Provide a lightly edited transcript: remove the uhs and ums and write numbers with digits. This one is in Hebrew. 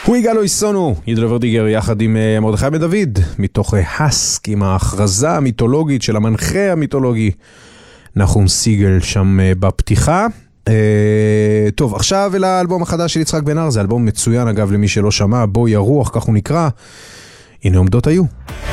הוא יגאל אויסונו, ידל ורדיגר יחד עם מרדכי בן דוד, מתוך הסק עם ההכרזה המיתולוגית של המנחה המיתולוגי נחום סיגל שם בפתיחה. טוב, עכשיו אל האלבום החדש של יצחק בן אר, זה אלבום מצוין אגב למי שלא שמע, בואי הרוח, כך הוא נקרא. הנה עומדות היו.